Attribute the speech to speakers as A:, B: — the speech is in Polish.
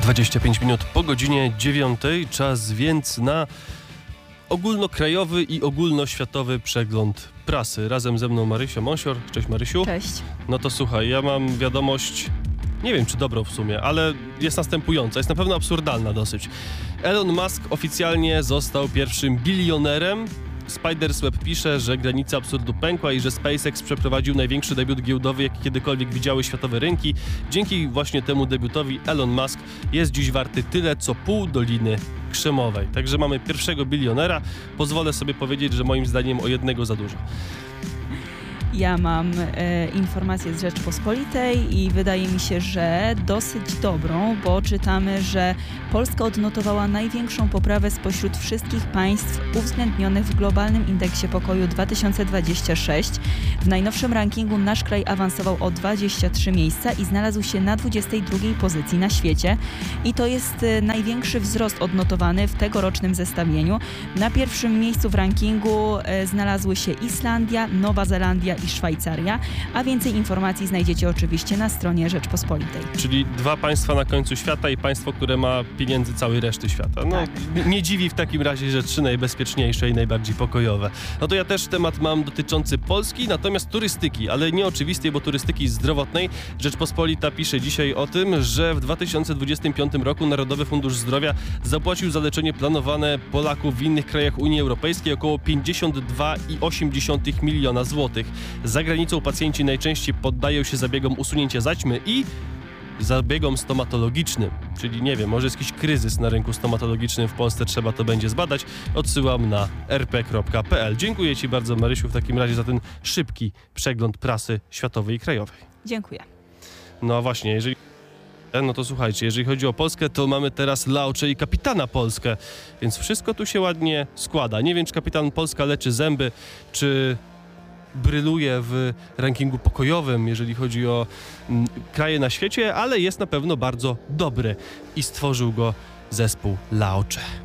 A: 25 minut po godzinie 9. Czas więc na ogólnokrajowy i ogólnoświatowy przegląd prasy. Razem ze mną Marysia Monsior. Cześć Marysiu.
B: Cześć.
A: No to słuchaj, ja mam wiadomość, nie wiem czy dobrą w sumie, ale jest następująca. Jest na pewno absurdalna dosyć. Elon Musk oficjalnie został pierwszym bilionerem. Spider's Web pisze, że granica absurdu pękła i że SpaceX przeprowadził największy debiut giełdowy, jaki kiedykolwiek widziały światowe rynki. Dzięki właśnie temu debiutowi Elon Musk jest dziś warty tyle, co pół Doliny Krzemowej. Także mamy pierwszego bilionera. Pozwolę sobie powiedzieć, że moim zdaniem o jednego za dużo.
B: Ja mam informację z Rzeczpospolitej i wydaje mi się, że dosyć dobrą, bo czytamy, że Polska odnotowała największą poprawę spośród wszystkich państw uwzględnionych w globalnym indeksie pokoju 2026. W najnowszym rankingu nasz kraj awansował o 23 miejsca i znalazł się na 22 pozycji na świecie. I to jest największy wzrost odnotowany w tegorocznym zestawieniu. Na pierwszym miejscu w rankingu znalazły się Islandia, Nowa Zelandia i Szwajcaria, a więcej informacji znajdziecie oczywiście na stronie Rzeczpospolitej.
A: Czyli dwa państwa na końcu świata i państwo, które ma pieniędzy całej reszty świata. No,
B: tak.
A: Nie dziwi w takim razie, że trzy najbezpieczniejsze i najbardziej pokojowe. No to ja też temat mam dotyczący Polski, natomiast turystyki, ale nie oczywistej, bo turystyki zdrowotnej. Rzeczpospolita pisze dzisiaj o tym, że w 2025 roku Narodowy Fundusz Zdrowia zapłacił za leczenie planowane Polaków w innych krajach Unii Europejskiej około 52,8 miliona złotych. Za granicą pacjenci najczęściej poddają się zabiegom usunięcia zaćmy i zabiegom stomatologicznym. Czyli nie wiem, może jest jakiś kryzys na rynku stomatologicznym w Polsce, trzeba to będzie zbadać. Odsyłam na rp.pl. Dziękuję Ci bardzo, Marysiu, w takim razie za ten szybki przegląd prasy światowej i krajowej.
B: Dziękuję.
A: No a właśnie, no to słuchajcie, jeżeli chodzi o Polskę, to mamy teraz Laocze i Kapitana Polskę, więc wszystko tu się ładnie składa. Nie wiem, czy Kapitan Polska leczy zęby, czy bryluje w rankingu pokojowym, jeżeli chodzi o kraje na świecie, ale jest na pewno bardzo dobry i stworzył go zespół Laocze.